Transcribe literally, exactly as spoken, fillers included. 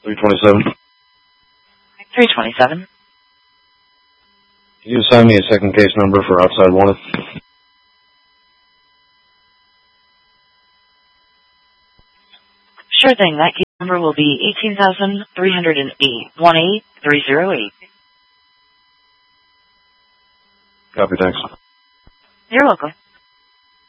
three twenty-seven. three twenty-seven. Can you assign me a second case number for outside wanted? Sure thing. That case number will be eighteen thousand three hundred eight. one eight three zero eight. Copy, thanks. You're welcome.